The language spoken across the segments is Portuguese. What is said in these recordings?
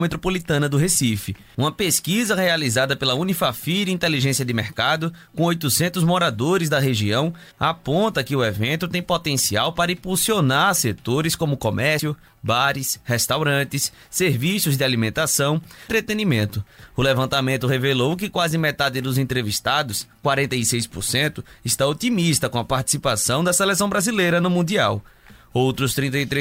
Metropolitana do Recife. Uma pesquisa realizada pela Unifafir Inteligência de Mercado, com 800 moradores da região, aponta que o evento tem potencial para impulsionar setores como comércio, bares, restaurantes, serviços de alimentação, entretenimento. O levantamento revelou que quase metade dos entrevistados, 46%, está otimista com a participação da seleção brasileira no Mundial. Outros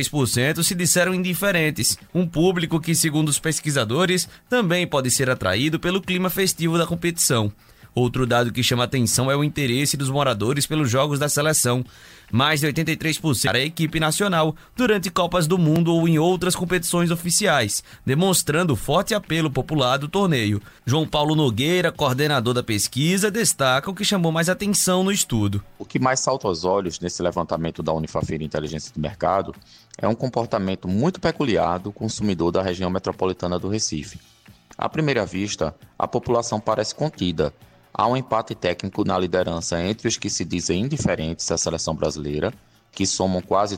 33% se disseram indiferentes, um público que, segundo os pesquisadores, também pode ser atraído pelo clima festivo da competição. Outro dado que chama atenção é o interesse dos moradores pelos jogos da seleção. Mais de 83% para a equipe nacional durante Copas do Mundo ou em outras competições oficiais, demonstrando o forte apelo popular do torneio. João Paulo Nogueira, coordenador da pesquisa, destaca o que chamou mais atenção no estudo. O que mais salta aos olhos nesse levantamento da Unifafir Inteligência de Mercado é um comportamento muito peculiar do consumidor da região metropolitana do Recife. À primeira vista, a população parece contida. Há um empate técnico na liderança entre os que se dizem indiferentes à seleção brasileira, que somam quase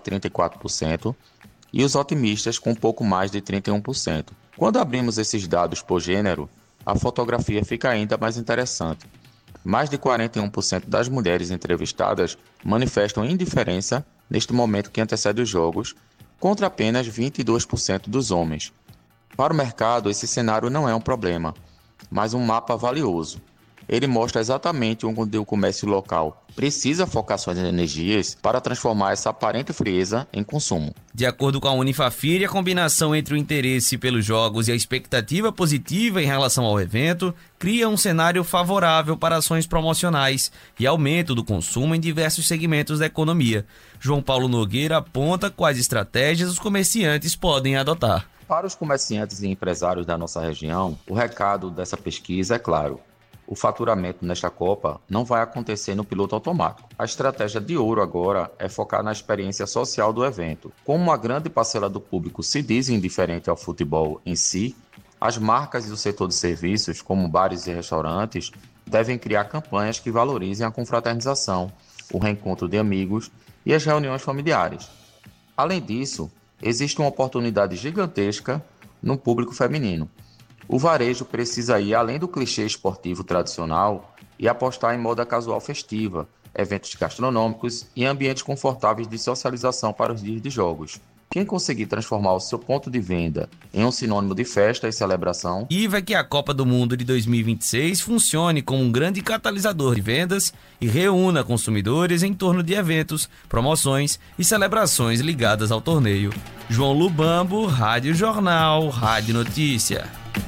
34%, e os otimistas, com um pouco mais de 31%. Quando abrimos esses dados por gênero, a fotografia fica ainda mais interessante. Mais de 41% das mulheres entrevistadas manifestam indiferença neste momento que antecede os jogos, contra apenas 22% dos homens. Para o mercado, esse cenário não é um problema, mas um mapa valioso. Ele mostra exatamente onde o comércio local precisa focar suas energias para transformar essa aparente frieza em consumo. De acordo com a Unifafir, a combinação entre o interesse pelos jogos e a expectativa positiva em relação ao evento cria um cenário favorável para ações promocionais e aumento do consumo em diversos segmentos da economia. João Paulo Nogueira aponta quais estratégias os comerciantes podem adotar. Para os comerciantes e empresários da nossa região, o recado dessa pesquisa é claro. O faturamento nesta Copa não vai acontecer no piloto automático. A estratégia de ouro agora é focar na experiência social do evento. Como uma grande parcela do público se diz indiferente ao futebol em si, as marcas e o setor de serviços, como bares e restaurantes, devem criar campanhas que valorizem a confraternização, o reencontro de amigos e as reuniões familiares. Além disso, existe uma oportunidade gigantesca no público feminino. O varejo precisa ir além do clichê esportivo tradicional e apostar em moda casual festiva, eventos gastronômicos e ambientes confortáveis de socialização para os dias de jogos. Quem conseguir transformar o seu ponto de venda em um sinônimo de festa e celebração... E vai que a Copa do Mundo de 2026 funcione como um grande catalisador de vendas e reúna consumidores em torno de eventos, promoções e celebrações ligadas ao torneio. João Lubambo, Rádio Jornal, Rádio Notícia.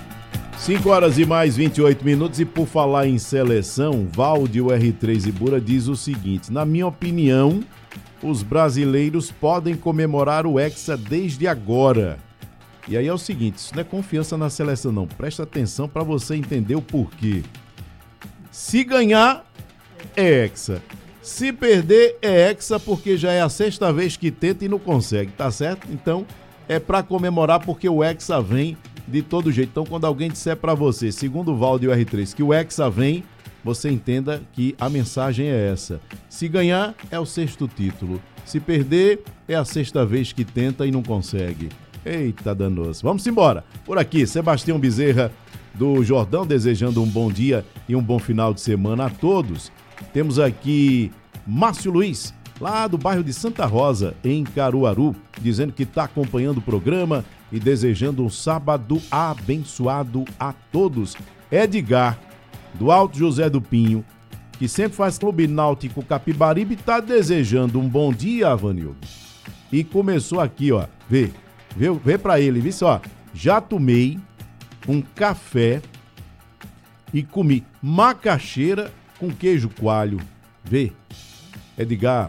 5 horas e mais 28 minutos e por falar em seleção, Valdio R3 Ibura diz o seguinte: na minha opinião, os brasileiros podem comemorar o Hexa desde agora. E aí é o seguinte, isso não é confiança na seleção não, presta atenção para você entender o porquê. Se ganhar, é Hexa. Se perder, é Hexa porque já é a 6ª vez que tenta e não consegue, tá certo? Então, é para comemorar porque o Hexa vem de todo jeito. Então, quando alguém disser para você, segundo o Valdio R3, que o Hexa vem, você entenda que a mensagem é essa. Se ganhar, é o 6º título. Se perder, é a 6ª vez que tenta e não consegue. Eita danoso. Vamos embora. Por aqui, Sebastião Bezerra, do Jordão, desejando um bom dia e um bom final de semana a todos. Temos aqui Márcio Luiz, lá do bairro de Santa Rosa, em Caruaru, dizendo que está acompanhando o programa e desejando um sábado abençoado a todos. Edgar, do Alto José do Pinho, que sempre faz Clube Náutico Capibaribe, está desejando um bom dia, Avanildo. E começou aqui, ó, vê pra ele, vê só, já tomei um café e comi macaxeira com queijo coalho. Vê, Edgar,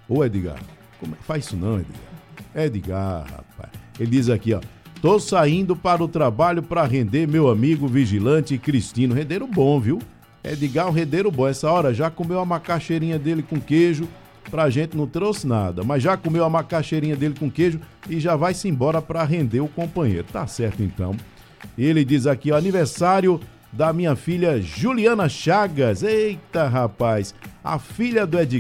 faz isso não, Edgar, rapaz. Ele diz aqui, ó, tô saindo para o trabalho para render meu amigo vigilante Cristino. Rendeiro bom, viu? Edgar, um rendeiro bom. Essa hora já comeu a macaxeirinha dele com queijo, pra gente não trouxe nada, mas já comeu a macaxeirinha dele com queijo e já vai-se embora para render o companheiro. Tá certo, então. Ele diz aqui, ó, aniversário da minha filha Juliana Chagas. Eita, rapaz, a filha do Edgar